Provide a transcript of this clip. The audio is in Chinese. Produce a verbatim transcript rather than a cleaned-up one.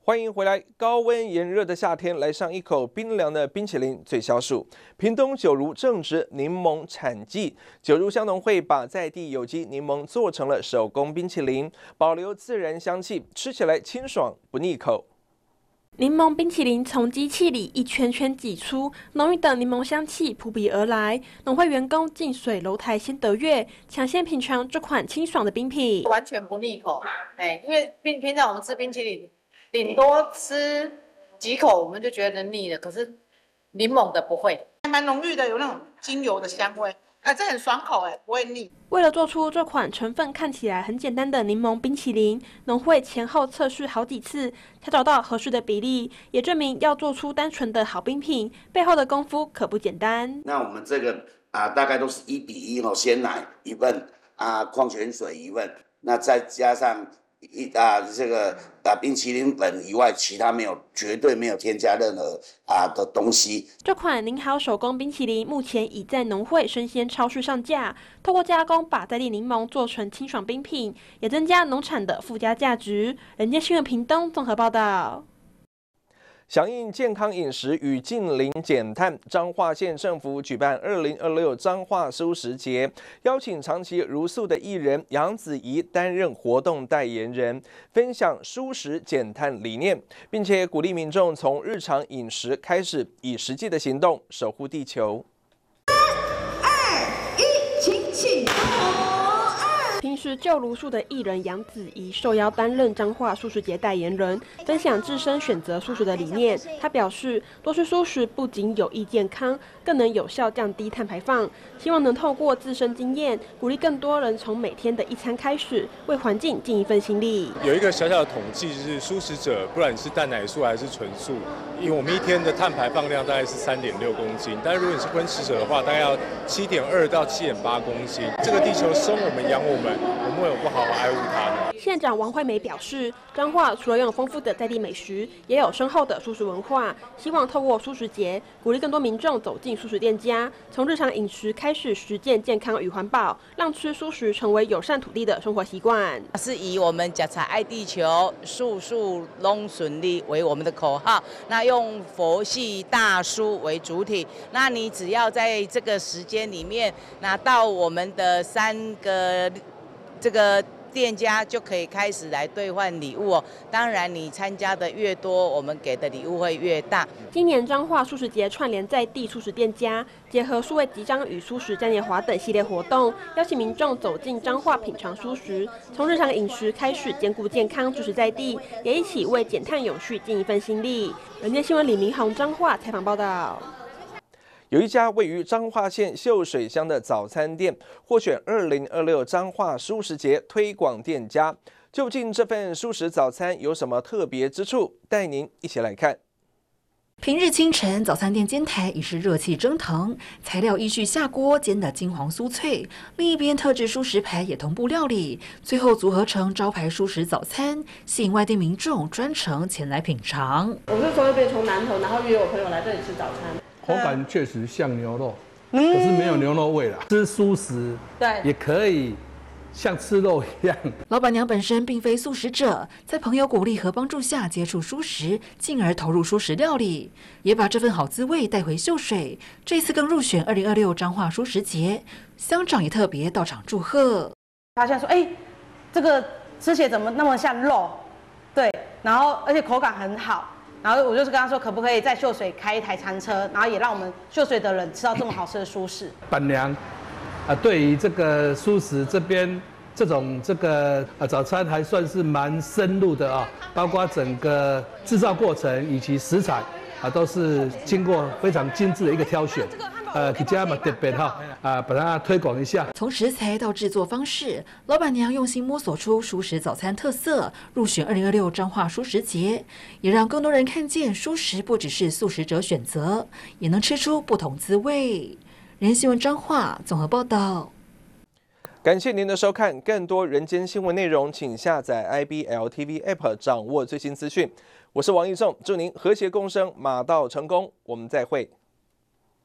欢迎回来！高温炎热的夏天，来上一口冰凉的冰淇淋最消暑。屏东九如正值柠檬产季，九如香农会把在地有机柠檬做成了手工冰淇淋，保留自然香气，吃起来清爽不腻口。 柠檬冰淇淋从机器里一圈圈挤出，浓郁的柠檬香气扑鼻而来。农会员工近水楼台先得月，抢先品尝这款清爽的冰品， 完全不腻口。哎，因为平平常我们吃冰淇淋，顶多吃几口我们就觉得腻了，可是柠檬的不会， 还蛮浓郁的，有那种精油的香味。哎，这很爽口哎，不会腻。 为了做出这款成分看起来很简单的柠檬冰淇淋，农会前后测试好几次，才找到合适的比例，也证明要做出单纯的好冰品，背后的功夫可不简单。 那我们这个啊，大概都是一比一哦，鲜奶一份啊，矿泉水一份，那再加上一啊这个啊冰淇淋粉以外，其他没有，绝对没有添加任何啊的东西。 这款宁好手工冰淇淋目前已在农会生鲜超市上架，透过加工把在地柠檬做成清爽冰品，也增加农产的附加价值。人间新闻屏东综合报道。 响应健康饮食与近邻减碳，彰化县政府举办二零二六彰化蔬食节，邀请长期茹素的艺人杨子怡担任活动代言人，分享蔬食减碳理念，并且鼓励民众从日常饮食开始，以实际的行动守护地球。 三二一，请起动！ 平时就茹素的艺人杨子怡受邀担任彰化素食节代言人，分享自身选择素食的理念。他表示，多吃素食不仅有益健康，更能有效降低碳排放。希望能透过自身经验，鼓励更多人从每天的一餐开始，为环境尽一份心力。 有一个小小的统计，就是素食者，不管你是蛋奶素还是纯素，因为我们一天的碳排放量大概是三点六公斤，但是如果你是荤食者的话，大概要七点二到七点八公斤。这个地球生我们养我们。我们为什么不好好爱护它呢？ 县长王惠美表示，彰化除了拥有丰富的在地美食，也有深厚的素食文化。希望透过素食节，鼓励更多民众走进素食店家，从日常饮食开始实践健康与环保，让吃素食成为友善土地的生活习惯。 是以我们吃菜爱地球，素素拢顺利为我们的口号。那用佛系大蔬为主体，那你只要在这个时间里面拿到我们的三个。这个店家就可以开始来兑换礼物哦。当然，你参加的越多，我们给的礼物会越大。 今年彰化素食节串联在地素食店家，结合数位集章与素食嘉年华等系列活动，邀请民众走进彰化品尝素食，从日常饮食开始兼顾健康，支持在地，也一起为减碳永续尽一份心力。人间新闻李明宏彰化采访报道。 有一家位于彰化县秀水乡的早餐店获选二零二六彰化蔬食节推广店家，究竟这份蔬食早餐有什么特别之处？带您一起来看。 平日清晨，早餐店煎台已是热气蒸腾，材料依序下锅煎得金黄酥脆。另一边特制蔬食排也同步料理，最后组合成招牌蔬食早餐，吸引外地民众专程前来品尝。 我是说，别从南投，然后约我朋友来这里吃早餐。 口感确实像牛肉，嗯、可是没有牛肉味啦。吃蔬食，对，也可以像吃肉一样。 老板娘本身并非素食者，在朋友鼓励和帮助下接触蔬食，进而投入蔬食料理，也把这份好滋味带回秀水。这次更入选二零二六彰化蔬食节，乡长也特别到场祝贺。 发现说，哎，这个吃起来怎么那么像肉？对，然后而且口感很好。然后我就是跟他说，可不可以在秀水开一台餐车，然后也让我们秀水的人吃到这么好吃的蔬食。 板娘，啊，对于这个蔬食这边这种这个呃早餐还算是蛮深入的啊，包括整个制造过程以及食材啊，都是经过非常精致的一个挑选。呃，给家嘛特别哈啊，把它推广一下。 从食材到制作方式，老板娘用心摸索出蔬食早餐特色，入选二零二六彰化蔬食节，也让更多人看见蔬食不只是素食者选择，也能吃出不同滋味。人间新闻彰化综合报道。 感谢您的收看，更多人间新闻内容，请下载 I B L T V App 掌握最新资讯。我是王义仲，祝您和谐共生，马到成功，我们再会。